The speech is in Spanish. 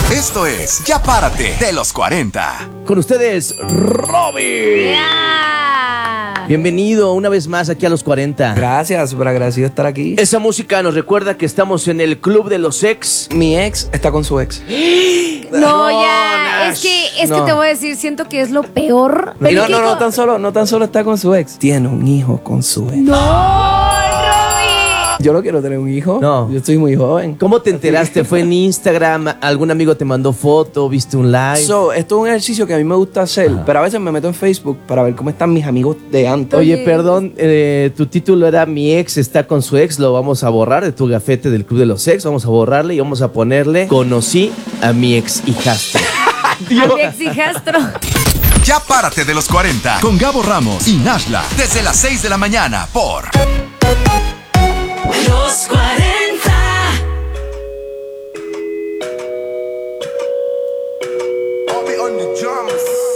Esto es Ya Párate de los 40. Con ustedes, Robby. Bienvenido una vez más aquí a los 40. Gracias, súper agradecido de estar aquí. Esa música nos recuerda que estamos en el club de los ex. Mi ex está con su ex. No, ya. Es que te voy a decir, siento que es lo peor. No, no tan solo está con su ex. Tiene un hijo con su ex. No, Robby. Yo no quiero tener un hijo. No. Yo estoy muy joven. ¿Cómo te enteraste? ¿Fue en Instagram? ¿Algún amigo te mandó foto? ¿Viste un live? Esto es un ejercicio que a mí me gusta hacer, pero a veces me meto en Facebook para ver cómo están mis amigos de antes. Oye, perdón, tu título era Mi ex está con su ex. Lo vamos a borrar de tu gafete del club de los ex. Vamos a borrarle y vamos a ponerle Conocí a mi ex hijastro. A mi ex hijastro. Ya Párate de los 40 con Gabo Ramos y Nashla desde las 6 de la mañana por Los 40. I'll be on the drums.